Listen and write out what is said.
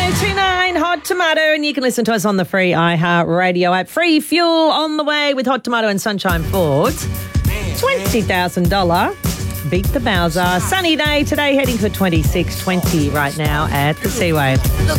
1029 Hot Tomato, and you can listen to us on the free iHeartRadio app. Free fuel on the way with Hot Tomato and Sunshine Ford. $20,000. Beat the Bowser. Sunny day today, heading for 26, 20 right now at the Seaway.